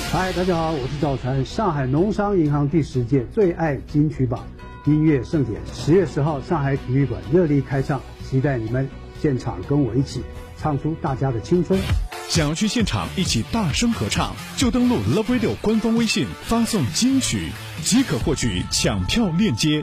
嗨，大家好，我是赵传。上海农商银行第10届最爱金曲榜音乐盛典，10月10号上海体育馆热力开唱，期待你们现场跟我一起唱出大家的青春。 想要去现场一起大声合唱，就登录 Love Radio 官方微信，发送金曲即可获取抢票链接。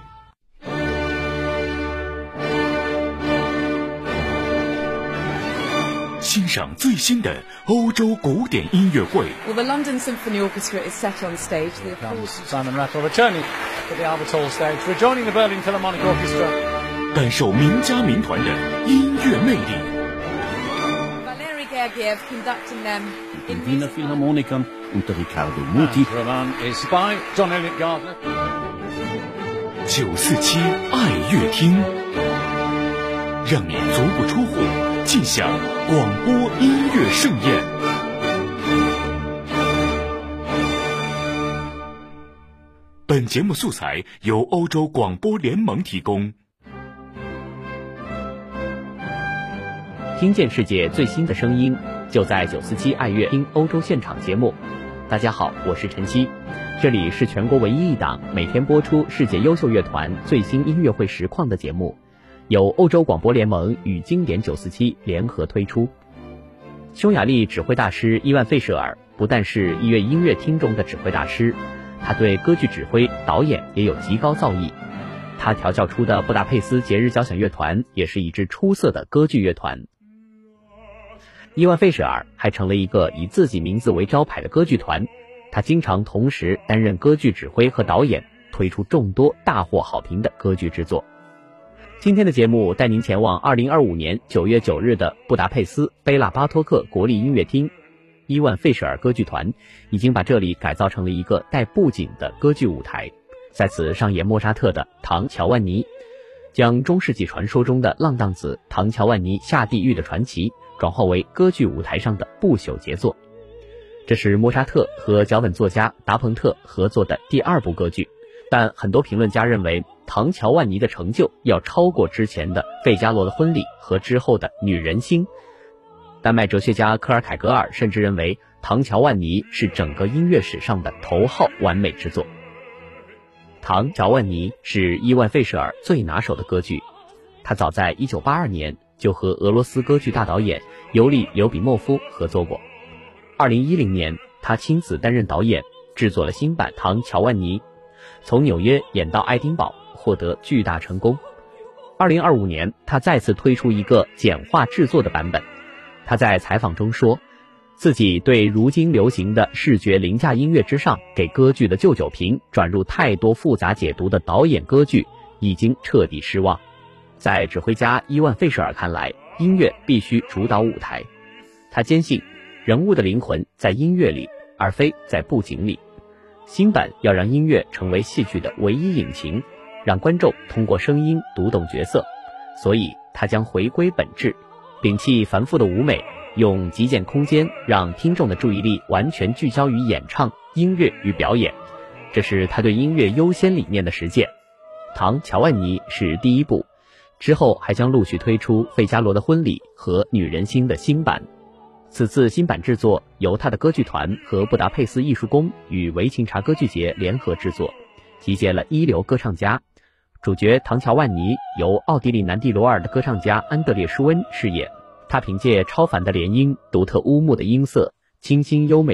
欣赏最新的欧洲古典音乐会。 Well, the London Symphony Orchestra is set on stage. Simon Rattle returning to the Albert Hall stage, rejoining the Berlin Philharmonic Orchestra. 感受名家名团的音乐魅力。 Valery Gergiev conducting them in Wiener Philharmonikern unter Riccardo Muti. Roman is by John Elliott Gardner. 947爱乐厅，让你足不出户尽享广播音乐盛宴。本节目素材由欧洲广播联盟提供。 听见世界最新的声音，就在947爱乐厅欧洲现场节目。大家好，我是陈曦，这里是全国唯一一档每天播出世界优秀乐团最新音乐会实况的节目，由欧洲广播联盟与经典947联合推出。匈牙利指挥大师伊万·费舍尔不但是一乐音乐厅中的指挥大师，他对歌剧指挥、导演也有极高造诣。他调教出的布达佩斯节日交响乐团也是一支出色的歌剧乐团。伊万·费舍尔还成了一个以自己名字为招牌的歌剧团，他经常同时担任歌剧指挥和导演，推出众多大获好评的歌剧制作。今天的节目带您前往2025年9月9日的布达佩斯贝拉巴托克国立音乐厅。伊万·费舍尔歌剧团已经把这里改造成了一个带布景的歌剧舞台，在此上演莫扎特的《唐乔万尼》，将中世纪传说中的浪荡子唐乔万尼下地狱的传奇转化为歌剧舞台上的不朽杰作。这是莫扎特和脚本作家达彭特合作的第2部歌剧，但很多评论家认为唐乔万尼的成就要超过之前的《费加罗的婚礼》和之后的《女人心》。丹麦哲学家科尔凯格尔甚至认为唐乔万尼是整个音乐史上的头号完美之作。唐乔万尼是伊万·费舍尔最拿手的歌剧，他早在1982年就和俄罗斯歌剧大导演尤里·刘比莫夫合作过。2010年他亲自担任导演，制作了新版《唐乔万尼》，从纽约演到爱丁堡，获得巨大成功。2025年他再次推出一个简化制作的版本。他在采访中说，自己对如今流行的视觉凌驾音乐之上给歌剧的旧酒瓶转入太多复杂解读的导演歌剧已经彻底失望。在指挥家伊万·费舍尔看来，音乐必须主导舞台。他坚信人物的灵魂在音乐里，而非在布景里。新版要让音乐成为戏剧的唯一引擎，让观众通过声音读懂角色，所以他将回归本质，摒弃繁复的舞美，用极简空间让听众的注意力完全聚焦于演唱、音乐与表演。这是他对音乐优先理念的实践。唐乔万尼是第1部，之后还将陆续推出《费加罗的婚礼》和《女人心》的新版。此次新版制作由他的歌剧团和布达佩斯艺术宫与维琴察歌剧节联合制作，集结了一流歌唱家。主角唐乔万尼由奥地利南蒂罗尔的歌唱家安德烈舒恩饰演，他凭借超凡的连音、独特乌木的音色、清新优美